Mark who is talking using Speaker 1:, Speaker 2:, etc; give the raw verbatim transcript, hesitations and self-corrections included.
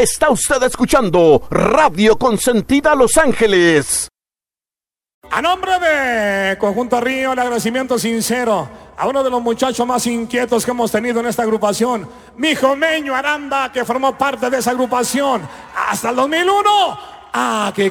Speaker 1: Está usted escuchando Radio Consentida Los Ángeles.
Speaker 2: A nombre de Conjunto Río, el agradecimiento sincero a uno de los muchachos más inquietos que hemos tenido en esta agrupación, mi hijo Meño Aranda, que formó parte de esa agrupación hasta el dos mil uno. Ah, que